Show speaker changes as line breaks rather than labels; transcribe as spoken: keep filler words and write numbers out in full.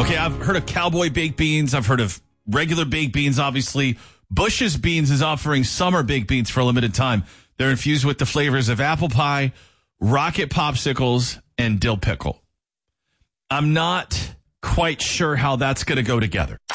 Okay, I've heard of Cowboy baked beans. I've heard of regular baked beans, obviously. Bush's Beans is offering summer baked beans for a limited time. They're infused with the flavors of apple pie, rocket popsicles, and dill pickle. I'm not quite sure how that's going to go together.